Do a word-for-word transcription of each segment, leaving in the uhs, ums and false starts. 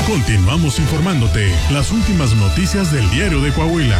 Continuamos informándote las últimas noticias del Diario de Coahuila.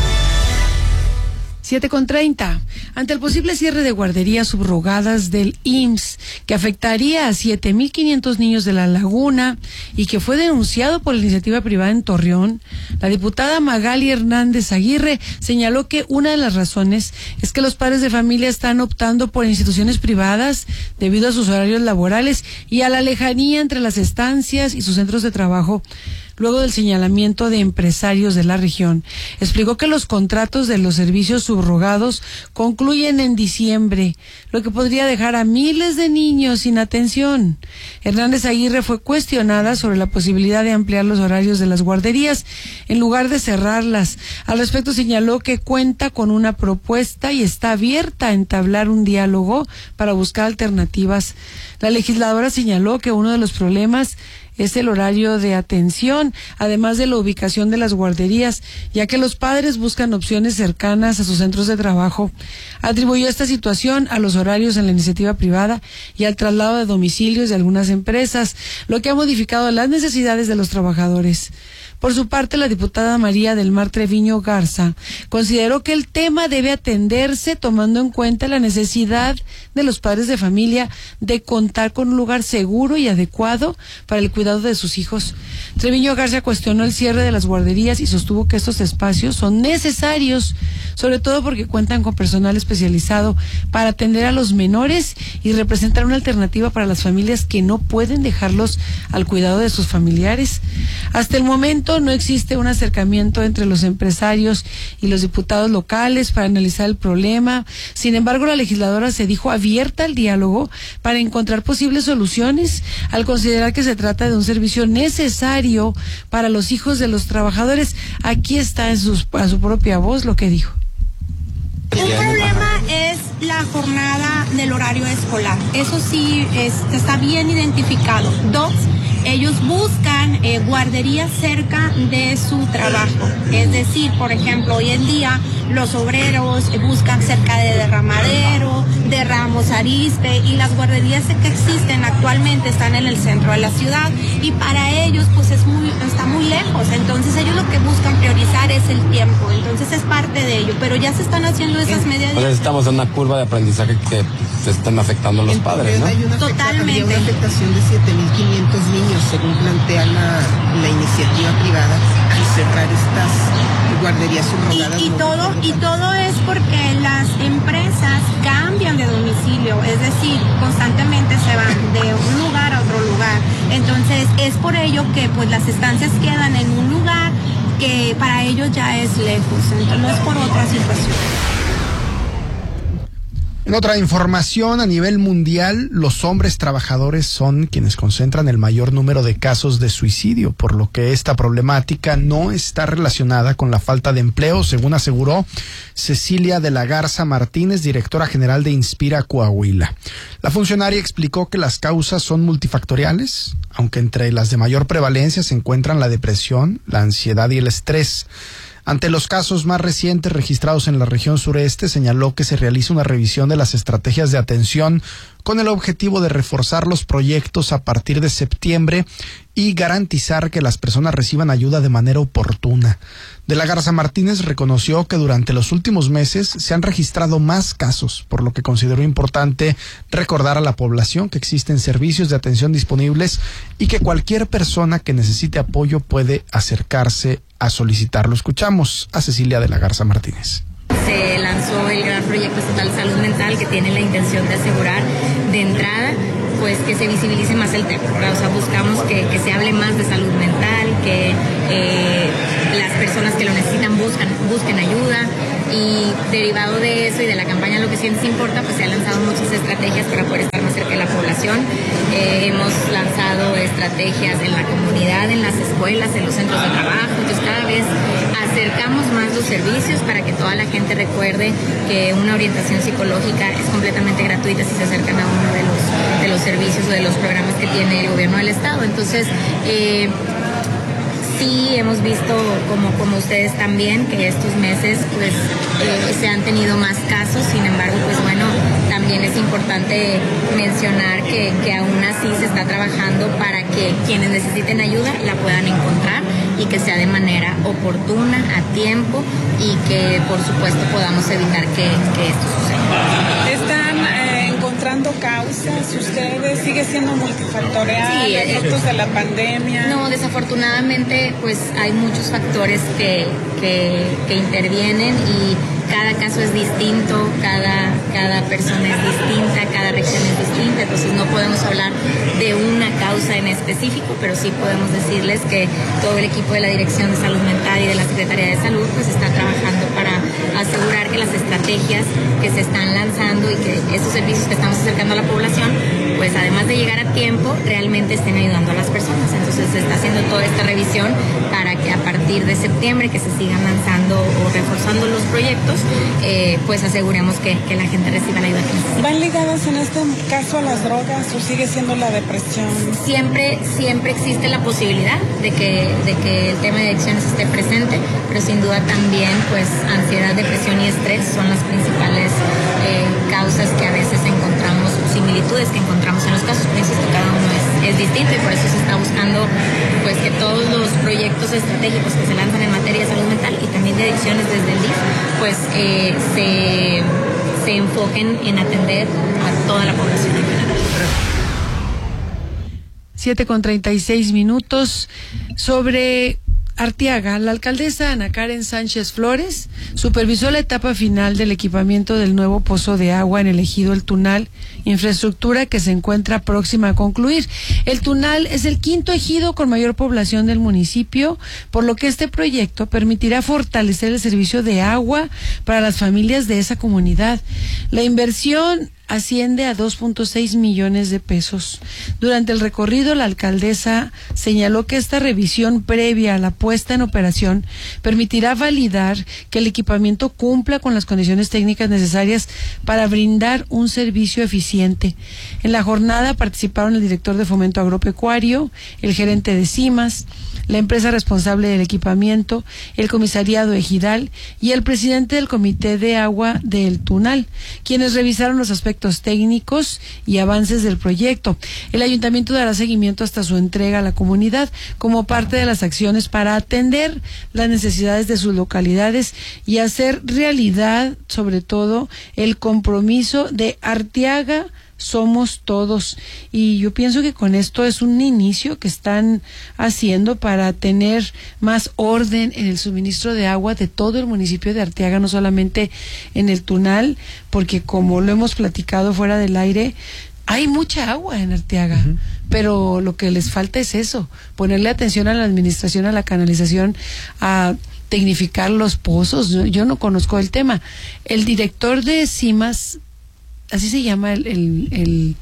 siete con treinta. Ante el posible cierre de guarderías subrogadas del I M S S, que afectaría a siete mil quinientos niños de La Laguna y que fue denunciado por la iniciativa privada en Torreón, la diputada Magali Hernández Aguirre señaló que una de las razones es que los padres de familia están optando por instituciones privadas debido a sus horarios laborales y a la lejanía entre las estancias y sus centros de trabajo. Luego del señalamiento de empresarios de la región, explicó que los contratos de los servicios subrogados concluyen en diciembre, lo que podría dejar a miles de niños sin atención. Hernández Aguirre fue cuestionada sobre la posibilidad de ampliar los horarios de las guarderías en lugar de cerrarlas. Al respecto señaló que cuenta con una propuesta y está abierta a entablar un diálogo para buscar alternativas. La legisladora señaló que uno de los problemas es el horario de atención, además de la ubicación de las guarderías, ya que los padres buscan opciones cercanas a sus centros de trabajo. Atribuyó esta situación a los horarios en la iniciativa privada y al traslado de domicilios de algunas empresas, lo que ha modificado las necesidades de los trabajadores. Por su parte, la diputada María del Mar Treviño Garza consideró que el tema debe atenderse tomando en cuenta la necesidad de los padres de familia de contar con un lugar seguro y adecuado para el cuidado de sus hijos. Treviño Garza cuestionó el cierre de las guarderías y sostuvo que estos espacios son necesarios, sobre todo porque cuentan con personal especializado para atender a los menores y representar una alternativa para las familias que no pueden dejarlos al cuidado de sus familiares. Hasta el momento no existe un acercamiento entre los empresarios y los diputados locales para analizar el problema. Sin embargo, la legisladora se dijo abierta al diálogo para encontrar posibles soluciones, al considerar que se trata de un servicio necesario para los hijos de los trabajadores. Aquí está en sus, a su propia voz lo que dijo. Un problema es la jornada del horario escolar. Eso sí es, está bien identificado. Dos, ellos buscan eh, guarderías cerca de su trabajo. Es decir, por ejemplo, hoy en día los obreros buscan cerca de Derramadero, de Ramos Arizpe, y las guarderías que existen actualmente están en el centro de la ciudad y para ellos pues es muy, está muy lejos. Entonces ellos lo que buscan priorizar es el tiempo. Entonces es parte de ello, pero ya se están haciendo esas medidas. Entonces estamos en una curva de aprendizaje que se están afectando a los padres, ¿no? Hay una Totalmente. Había una afectación de siete mil quinientos niños, según plantea la, la iniciativa privada, al cerrar estas guarderías subrogadas. Y, y todo y todo es porque las empresas cambian de domicilio, es decir, constantemente se van de un lugar a otro lugar. Entonces es por ello que pues las estancias quedan en un lugar que para ellos ya es lejos, entonces no es por otra situación. En otra información, a nivel mundial, los hombres trabajadores son quienes concentran el mayor número de casos de suicidio, por lo que esta problemática no está relacionada con la falta de empleo, según aseguró Cecilia de la Garza Martínez, directora general de Inspira Coahuila. La funcionaria explicó que las causas son multifactoriales, aunque entre las de mayor prevalencia se encuentran la depresión, la ansiedad y el estrés. Ante los casos más recientes registrados en la región sureste, señaló que se realiza una revisión de las estrategias de atención con el objetivo de reforzar los proyectos a partir de septiembre y garantizar que las personas reciban ayuda de manera oportuna. De la Garza Martínez reconoció que durante los últimos meses se han registrado más casos, por lo que consideró importante recordar a la población que existen servicios de atención disponibles y que cualquier persona que necesite apoyo puede acercarse a solicitarlo. Escuchamos a Cecilia de la Garza Martínez. Se lanzó el gran proyecto estatal de salud mental, que tiene la intención de asegurar de entrada pues que se visibilice más el tema, ¿verdad? O sea, buscamos que, que se hable más de salud mental, que eh, las personas que lo necesitan buscan, busquen ayuda, y derivado de eso y de la campaña Lo que sientes importa, pues se han lanzado muchas estrategias para poder estar más cerca de la población. Eh, hemos lanzado estrategias en la comunidad, en las escuelas, en los centros de trabajo. Entonces cada vez acercamos más los servicios para que toda la gente recuerde que una orientación psicológica es completamente gratuita si se acercan a uno de los, de los servicios o de los programas que tiene el gobierno del estado. Entonces, eh, sí hemos visto, como, como ustedes también, que estos meses pues eh, se han tenido más casos. Sin embargo, pues bueno, también también es importante mencionar que, que aún así se está trabajando para que quienes necesiten ayuda la puedan encontrar y que sea de manera oportuna, a tiempo, y que por supuesto podamos evitar que, que esto suceda. Están eh, encontrando causas, ustedes, sigue siendo multifactorial, sí, efectos de la pandemia. No, desafortunadamente pues hay muchos factores que, que, que intervienen y cada caso es distinto, cada, cada persona es distinta, cada reacción es distinta, entonces no podemos hablar de una causa en específico, pero sí podemos decirles que todo el equipo de la Dirección de Salud Mental y de la Secretaría de Salud pues está trabajando para asegurar que las estrategias que se están lanzando y que esos servicios que estamos acercando a la población, pues además de llegar a tiempo, realmente estén ayudando a las personas. Entonces se está haciendo toda esta revisión para que a partir de septiembre que se sigan lanzando o reforzando los proyectos, eh, pues aseguremos que, que la gente reciba la ayuda que necesita. ¿Van ligadas en este caso a las drogas o sigue siendo la depresión? Siempre, siempre existe la posibilidad de que, de que el tema de adicciones esté presente, pero sin duda también pues ansiedad, depresión y estrés son las principales eh, causas que a veces encontramos, similitudes que encontramos en los casos, pero insisto, cada uno es, es distinto y por eso se está buscando pues que todos los proyectos estratégicos que se lanzan en materia de salud mental y también de adicciones desde el D I F, pues eh, se, se enfoquen en atender a toda la población en general. siete con treinta y seis minutos. Sobre Arteaga, la alcaldesa Ana Karen Sánchez Flores supervisó la etapa final del equipamiento del nuevo pozo de agua en el ejido El Tunal, infraestructura que se encuentra próxima a concluir. El Tunal es el quinto ejido con mayor población del municipio, por lo que este proyecto permitirá fortalecer el servicio de agua para las familias de esa comunidad. La inversión asciende a dos punto seis millones de pesos. Durante el recorrido, la alcaldesa señaló que esta revisión previa a la puesta en operación permitirá validar que el equipamiento cumpla con las condiciones técnicas necesarias para brindar un servicio eficiente. En la jornada participaron el director de Fomento Agropecuario, el gerente de CIMAS, la empresa responsable del equipamiento, el comisariado ejidal y el presidente del Comité de Agua del Tunal, quienes revisaron los aspectos técnicos y avances del proyecto. El ayuntamiento dará seguimiento hasta su entrega a la comunidad como parte de las acciones para atender las necesidades de sus localidades y hacer realidad, sobre todo, el compromiso de Arteaga Somos Todos. Y yo pienso que con esto es un inicio que están haciendo para tener más orden en el suministro de agua de todo el municipio de Arteaga, no solamente en el Tunal, porque como lo hemos platicado fuera del aire, hay mucha agua en Arteaga, uh-huh. pero lo que les falta es eso, ponerle atención a la administración, a la canalización, a tecnificar los pozos. Yo, yo no conozco el tema. El director de CIMAS, así se llama el el el,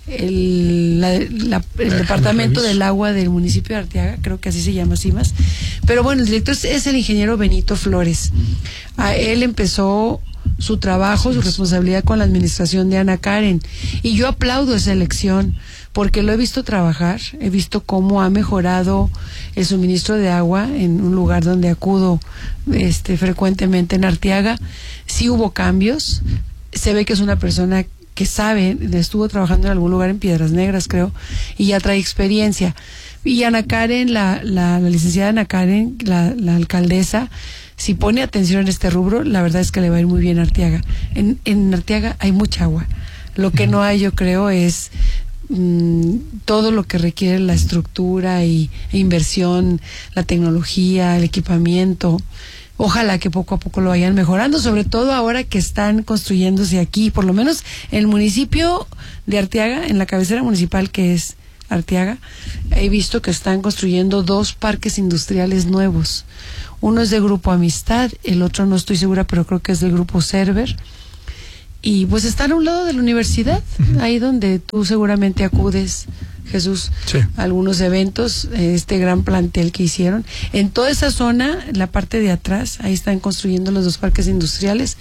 el, la, la, el departamento del agua del municipio de Arteaga, creo que así se llama CIMAS, pero bueno, el director es, es el ingeniero Benito Flores. A él empezó su trabajo, su responsabilidad con la administración de Ana Karen, y yo aplaudo esa elección porque lo he visto trabajar, he visto cómo ha mejorado el suministro de agua en un lugar donde acudo este frecuentemente en Arteaga. Sí hubo cambios. Se ve que es una persona que sabe, estuvo trabajando en algún lugar en Piedras Negras, creo, y ya trae experiencia. Y Ana Karen, la, la, la licenciada Ana Karen, la, la alcaldesa, si pone atención en este rubro, la verdad es que le va a ir muy bien a Arteaga. En, en Arteaga hay mucha agua. Lo que no hay, yo creo, es mmm, todo lo que requiere la estructura y e inversión, la tecnología, el equipamiento. Ojalá que poco a poco lo vayan mejorando, sobre todo ahora que están construyéndose aquí, por lo menos en el municipio de Arteaga, en la cabecera municipal que es Arteaga, he visto que están construyendo dos parques industriales nuevos. Uno es de Grupo Amistad, el otro no estoy segura, pero creo que es del Grupo Cerver. Y pues están a un lado de la universidad, uh-huh. ahí donde tú seguramente acudes, Jesús, sí. algunos eventos, este gran plantel que hicieron. En toda esa zona, la parte de atrás, ahí están construyendo los dos parques industriales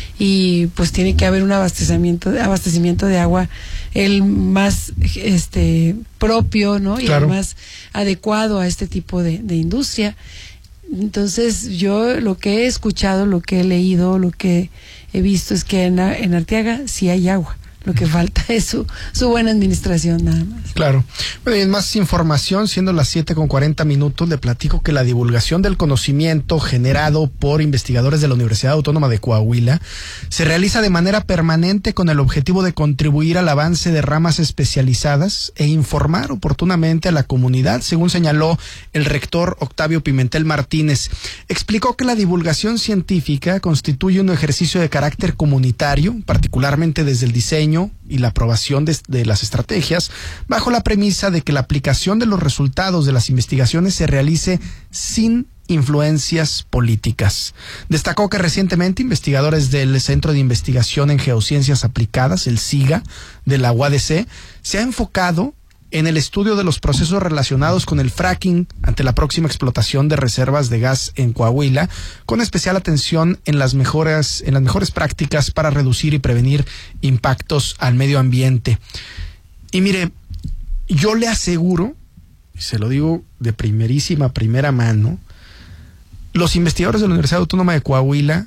y pues tiene que haber un abastecimiento, abastecimiento de agua el más este propio, ¿no? Claro. Y el más adecuado a este tipo de, de industria. Entonces yo lo que he escuchado, lo que he leído, lo que he visto es que en, en Arteaga sí hay agua. Lo que falta es su, su buena administración, nada más. Claro. Bueno, y en más información, siendo las siete con cuarenta minutos, le platico que la divulgación del conocimiento generado por investigadores de la Universidad Autónoma de Coahuila se realiza de manera permanente con el objetivo de contribuir al avance de ramas especializadas e informar oportunamente a la comunidad, según señaló el rector Octavio Pimentel Martínez. Explicó que la divulgación científica constituye un ejercicio de carácter comunitario, particularmente desde el diseño y la aprobación de, de las estrategias, bajo la premisa de que la aplicación de los resultados de las investigaciones se realice sin influencias políticas. Destacó que recientemente investigadores del Centro de Investigación en Geociencias Aplicadas, el SIGA, de la U A D C, se ha enfocado en el estudio de los procesos relacionados con el fracking ante la próxima explotación de reservas de gas en Coahuila, con especial atención en las mejores, en las mejores prácticas para reducir y prevenir impactos al medio ambiente. Y mire, yo le aseguro, y se lo digo de primerísima, primera mano, los investigadores de la Universidad Autónoma de Coahuila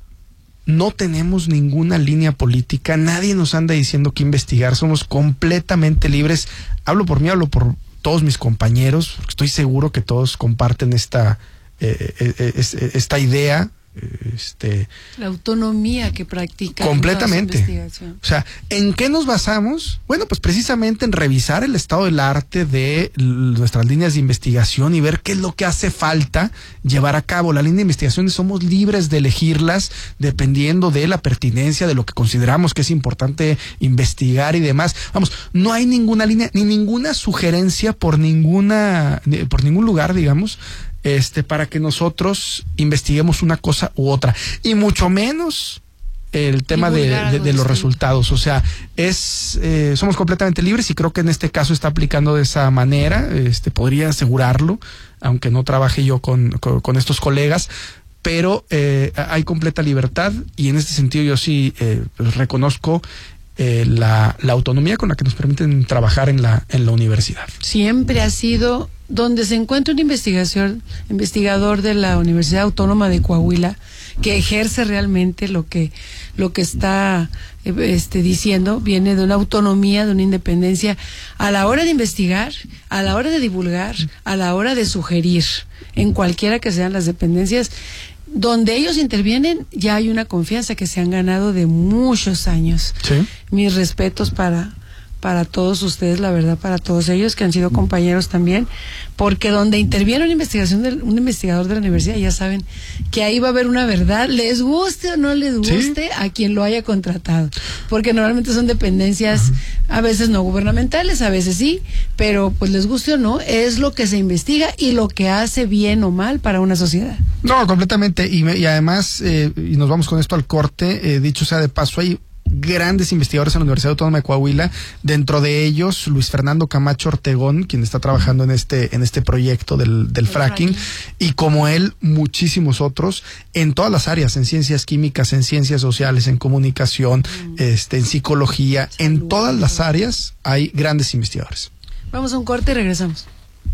no tenemos ninguna línea política, nadie nos anda diciendo qué investigar, somos completamente libres. Hablo por mí, hablo por todos mis compañeros, porque estoy seguro que todos comparten esta, eh, eh, eh, esta idea. Este, la autonomía que practica completamente. O sea, ¿en qué nos basamos? Bueno, pues precisamente en revisar el estado del arte de nuestras líneas de investigación y ver qué es lo que hace falta llevar a cabo. La línea de investigación somos libres de elegirlas dependiendo de la pertinencia, de lo que consideramos que es importante investigar y demás. Vamos, no hay ninguna línea ni ninguna sugerencia por ninguna por ningún lugar, digamos, Este, para que nosotros investiguemos una cosa u otra, y mucho menos el tema de, de, de los resultados. O sea, es eh, somos completamente libres, y creo que en este caso está aplicando de esa manera. Este, podría asegurarlo, aunque no trabaje yo con, con, con estos colegas, pero eh, hay completa libertad, y en este sentido yo sí eh, pues reconozco eh, la, la autonomía con la que nos permiten trabajar en la, en la universidad. Siempre ha sido donde se encuentra un investigación, investigador de la Universidad Autónoma de Coahuila que ejerce realmente lo que lo que está este, diciendo, viene de una autonomía, de una independencia a la hora de investigar, a la hora de divulgar, a la hora de sugerir, en cualquiera que sean las dependencias donde ellos intervienen. Ya hay una confianza que se han ganado de muchos años. ¿Sí? Mis respetos para para todos ustedes, la verdad, para todos ellos que han sido compañeros también, porque donde interviene una investigación de, un investigador de la universidad, ya saben que ahí va a haber una verdad, les guste o no les guste, ¿sí?, a quien lo haya contratado, porque normalmente son dependencias, uh-huh, a veces no gubernamentales, a veces sí, pero pues les guste o no, es lo que se investiga y lo que hace bien o mal para una sociedad. No, completamente, y, me, y además, eh, y nos vamos con esto al corte, eh, dicho sea de paso, hay grandes investigadores en la Universidad Autónoma de Coahuila, dentro de ellos Luis Fernando Camacho Ortegón, quien está trabajando en este en este proyecto del, del fracking, y como él muchísimos otros en todas las áreas, en ciencias químicas, en ciencias sociales, en comunicación, mm. este, en psicología, Salud. En todas las áreas hay grandes investigadores. Vamos a un corte y regresamos.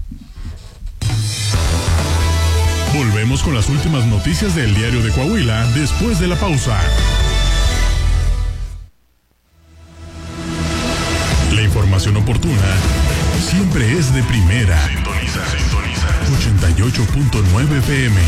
Volvemos con las últimas noticias del Diario de Coahuila después de la pausa. La información oportuna siempre es de primera. Sintoniza, sintoniza. ochenta y ocho punto nueve F M.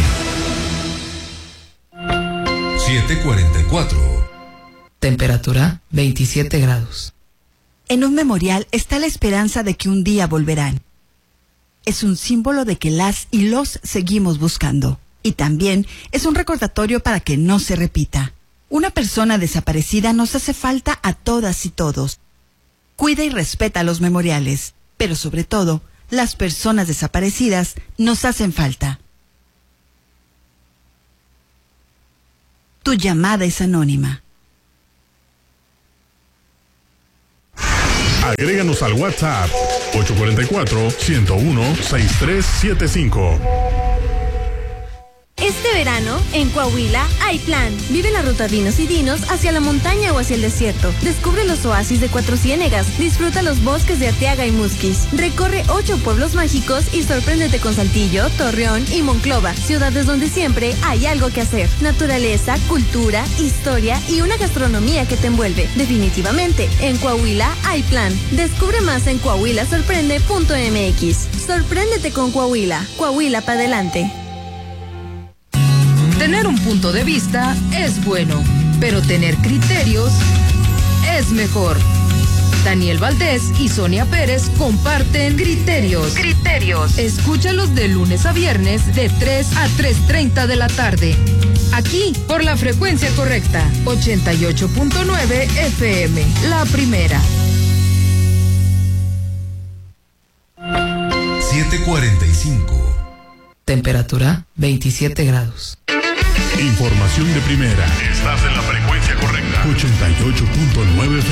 siete cuarenta y cuatro. Temperatura veintisiete grados. En un memorial está la esperanza de que un día volverán. Es un símbolo de que las y los seguimos buscando. Y también es un recordatorio para que no se repita. Una persona desaparecida nos hace falta a todas y todos. Cuida y respeta los memoriales, pero sobre todo, las personas desaparecidas nos hacen falta. Tu llamada es anónima. Agréganos al WhatsApp ocho cuatro cuatro, uno cero uno, seis tres siete cinco. Este Este verano, en Coahuila, hay plan. Vive la ruta Vinos y Dinos hacia la montaña o hacia el desierto. Descubre los oasis de Cuatro Ciénegas. Disfruta los bosques de Arteaga y Musquis. Recorre ocho pueblos mágicos y sorpréndete con Saltillo, Torreón y Monclova, ciudades donde siempre hay algo que hacer. Naturaleza, cultura, historia y una gastronomía que te envuelve. Definitivamente, en Coahuila hay plan. Descubre más en coahuila sorprende punto m x. Sorpréndete con Coahuila. Coahuila para adelante. Tener un punto de vista es bueno, pero tener criterios es mejor. Daniel Valdés y Sonia Pérez comparten Criterios. Criterios. Escúchalos de lunes a viernes de tres a tres treinta de la tarde. Aquí, por la frecuencia correcta, ochenta y ocho punto nueve F M, la primera. siete cuarenta y cinco. Temperatura veintisiete grados. Información de primera. Estás en la frecuencia correcta. ochenta y ocho punto nueve F M.